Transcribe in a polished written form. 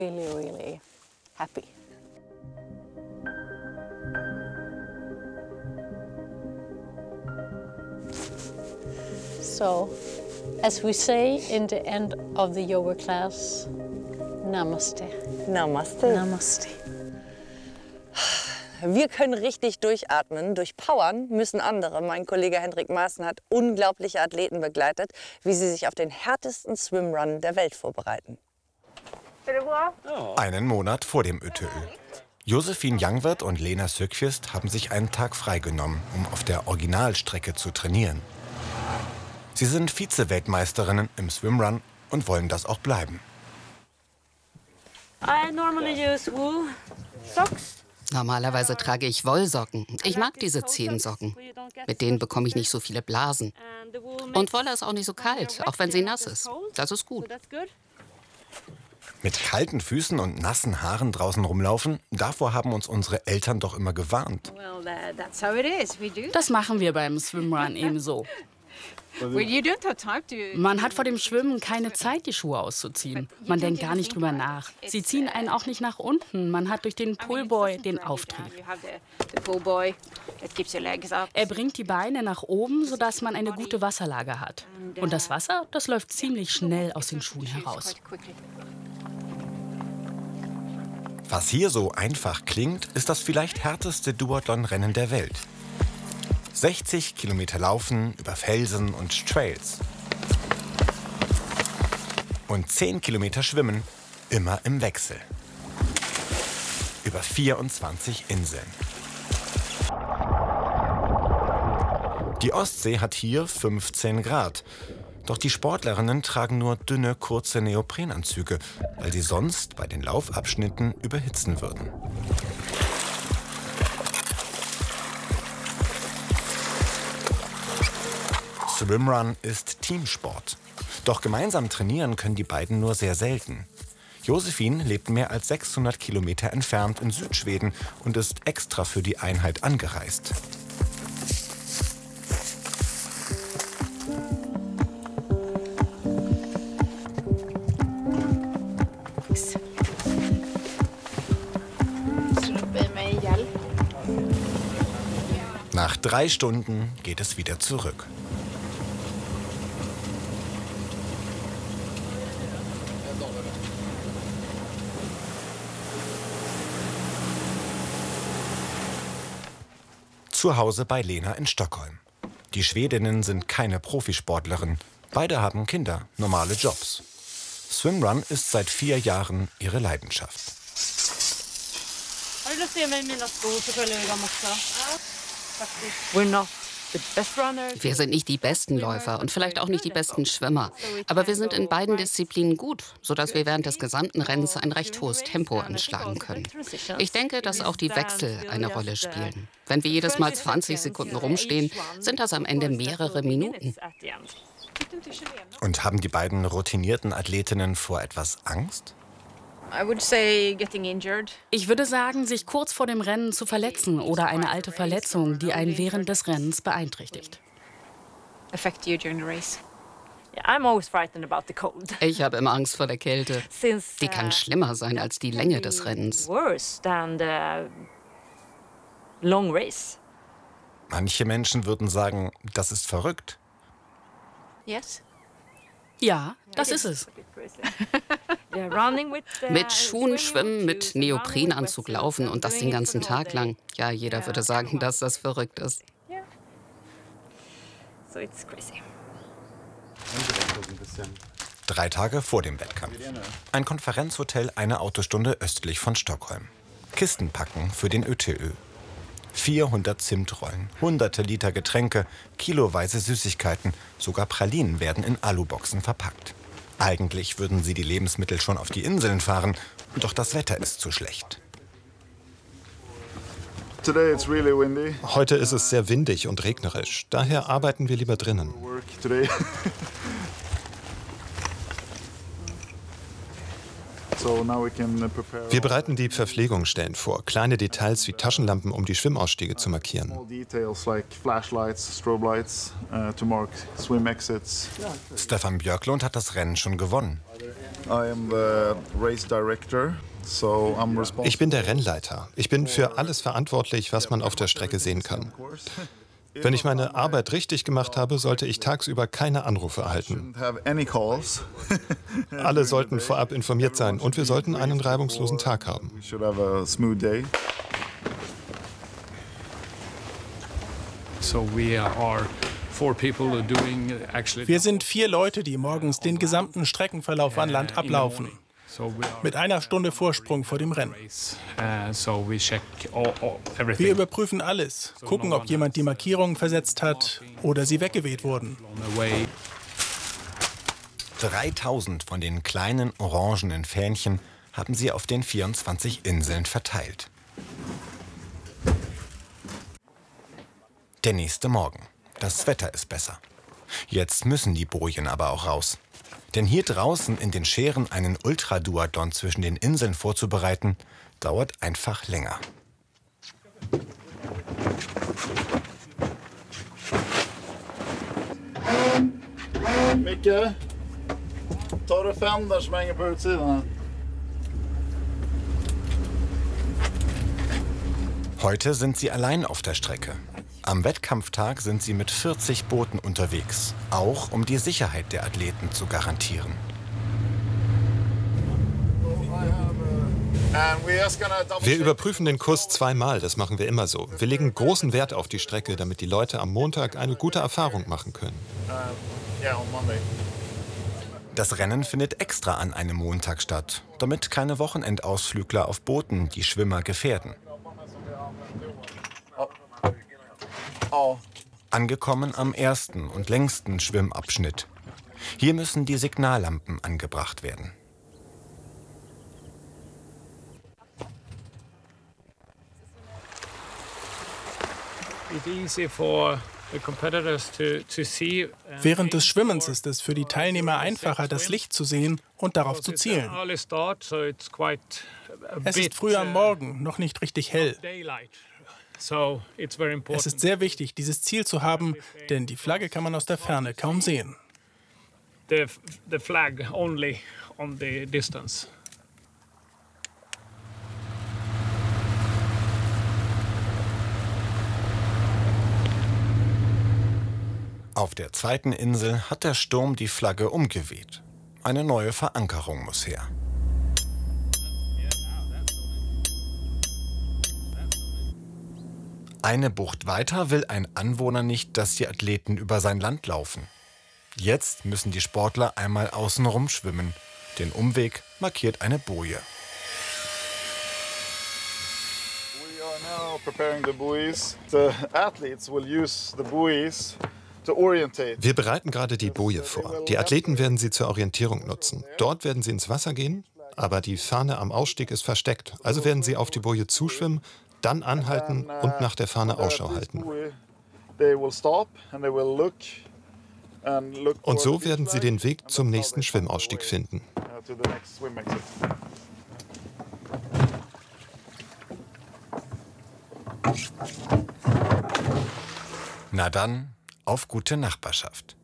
Really, really happy. So, as we say in the end of the yoga class, Namaste. Namaste. Namaste. Wir können richtig durchatmen. Durchpowern müssen andere. Mein Kollege Hendrik Maaßen hat unglaubliche Athleten begleitet, wie sie sich auf den härtesten Swimrun der Welt vorbereiten. Einen Monat vor dem ÖTÖ. Josephine Jangwirth und Lena Sökvist haben sich einen Tag freigenommen, um auf der Originalstrecke zu trainieren. Sie sind Vize-Weltmeisterinnen im Swimrun und wollen das auch bleiben. Normalerweise trage ich Wollsocken. Ich mag diese Zehensocken. Mit denen bekomme ich nicht so viele Blasen. Und Wolle ist auch nicht so kalt, auch wenn sie nass ist. Das ist gut. Mit kalten Füßen und nassen Haaren draußen rumlaufen, davor haben uns unsere Eltern doch immer gewarnt. Das machen wir beim Swimrun ebenso. Man hat vor dem Schwimmen keine Zeit, die Schuhe auszuziehen. Man denkt gar nicht drüber nach. Sie ziehen einen auch nicht nach unten. Man hat durch den Pullboy den Auftrieb. Er bringt die Beine nach oben, sodass man eine gute Wasserlage hat. Und das Wasser, das läuft ziemlich schnell aus den Schuhen heraus. Was hier so einfach klingt, ist das vielleicht härteste Duathlon-Rennen der Welt. 60 Kilometer laufen über Felsen und Trails. Und 10 Kilometer schwimmen, immer im Wechsel. Über 24 Inseln. Die Ostsee hat hier 15 Grad. Doch die Sportlerinnen tragen nur dünne, kurze Neoprenanzüge, weil sie sonst bei den Laufabschnitten überhitzen würden. Swimrun ist Teamsport. Doch gemeinsam trainieren können die beiden nur sehr selten. Josephine lebt mehr als 600 Kilometer entfernt in Südschweden und ist extra für die Einheit angereist. Nach 3 Stunden geht es wieder zurück. Zu Hause bei Lena in Stockholm. Die Schwedinnen sind keine Profisportlerinnen. Beide haben Kinder, normale Jobs. Swimrun ist seit 4 Jahren ihre Leidenschaft. Wir sind nicht die besten Läufer und vielleicht auch nicht die besten Schwimmer. Aber wir sind in beiden Disziplinen gut, sodass wir während des gesamten Rennens ein recht hohes Tempo anschlagen können. Ich denke, dass auch die Wechsel eine Rolle spielen. Wenn wir jedes Mal 20 Sekunden rumstehen, sind das am Ende mehrere Minuten. Und haben die beiden routinierten Athletinnen vor etwas Angst? Ich würde sagen, sich kurz vor dem Rennen zu verletzen oder eine alte Verletzung, die einen während des Rennens beeinträchtigt. Ich habe immer Angst vor der Kälte. Die kann schlimmer sein als die Länge des Rennens. Manche Menschen würden sagen, das ist verrückt. Ja, das ist es. Mit Schuhen schwimmen, mit Neoprenanzug laufen und das den ganzen Tag lang. Ja, jeder würde sagen, dass das verrückt ist. 3 Tage vor dem Wettkampf. Ein Konferenzhotel eine Autostunde östlich von Stockholm. Kisten packen für den ÖTÖ. 400 Zimtrollen, hunderte Liter Getränke, kiloweise Süßigkeiten, sogar Pralinen werden in Aluboxen verpackt. Eigentlich würden sie die Lebensmittel schon auf die Inseln fahren, doch das Wetter ist zu schlecht. Heute ist es sehr windig und regnerisch, daher arbeiten wir lieber drinnen. Wir bereiten die Verpflegungsstellen vor, kleine Details wie Taschenlampen, um die Schwimmausstiege zu markieren. Stefan Björklund hat das Rennen schon gewonnen. Ich bin der Rennleiter. Ich bin für alles verantwortlich, was man auf der Strecke sehen kann. Wenn ich meine Arbeit richtig gemacht habe, sollte ich tagsüber keine Anrufe erhalten. Alle sollten vorab informiert sein und wir sollten einen reibungslosen Tag haben. Wir sind 4 Leute, die morgens den gesamten Streckenverlauf an Land ablaufen. Mit 1 Stunde Vorsprung vor dem Rennen. Wir überprüfen alles, gucken, ob jemand die Markierungen versetzt hat oder sie weggeweht wurden. 3000 von den kleinen orangenen Fähnchen haben sie auf den 24 Inseln verteilt. Der nächste Morgen. Das Wetter ist besser. Jetzt müssen die Bojen aber auch raus. Denn hier draußen in den Scheren einen Ultraduathlon zwischen den Inseln vorzubereiten, dauert einfach länger. Micke, tar du fendern som hänger på utsidan? Heute sind sie allein auf der Strecke. Am Wettkampftag sind sie mit 40 Booten unterwegs, auch um die Sicherheit der Athleten zu garantieren. Wir überprüfen den Kurs 2-mal, das machen wir immer so. Wir legen großen Wert auf die Strecke, damit die Leute am Montag eine gute Erfahrung machen können. Das Rennen findet extra an einem Montag statt, damit keine Wochenendausflügler auf Booten die Schwimmer gefährden. Angekommen am ersten und längsten Schwimmabschnitt. Hier müssen die Signallampen angebracht werden. Während des Schwimmens ist es für die Teilnehmer einfacher, das Licht zu sehen und darauf zu zielen. Es ist früh am Morgen, noch nicht richtig hell. Es ist sehr wichtig, dieses Ziel zu haben, denn die Flagge kann man aus der Ferne kaum sehen. Auf der zweiten Insel hat der Sturm die Flagge umgeweht. Eine neue Verankerung muss her. Eine Bucht weiter will ein Anwohner nicht, dass die Athleten über sein Land laufen. Jetzt müssen die Sportler einmal außenrum schwimmen. Den Umweg markiert eine Boje. Wir bereiten gerade die Boje vor. Die Athleten werden sie zur Orientierung nutzen. Dort werden sie ins Wasser gehen, aber die Fahne am Ausstieg ist versteckt. Also werden sie auf die Boje zuschwimmen, dann anhalten und nach der Fahne Ausschau halten. Und so werden sie den Weg zum nächsten Schwimmausstieg finden. Na dann, auf gute Nachbarschaft.